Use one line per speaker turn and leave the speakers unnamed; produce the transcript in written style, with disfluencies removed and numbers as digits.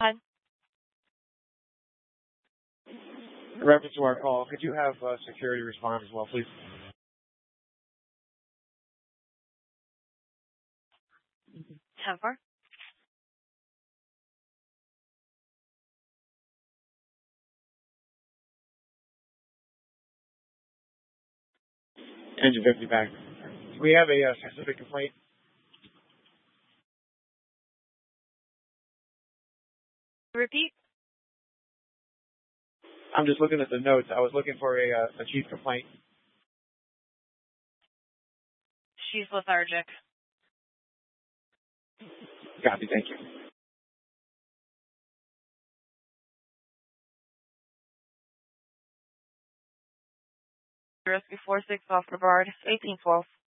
In reference to our call, could you have security respond as well, please?
Temper.
Engine 50 back. Do we have a specific complaint?
Repeat.
I'm just looking at the notes. I was looking for a chief complaint.
She's lethargic.
Copy, thank you.
Rescue 46 off the guard, 1812.